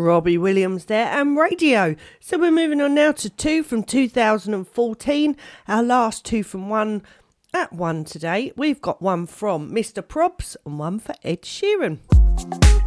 Robbie Williams there and Radio. So we're moving on now to 2 from 2014. Our last 2 from 1 at 1 today. We've got one from Mr. Probs and one for Ed Sheeran.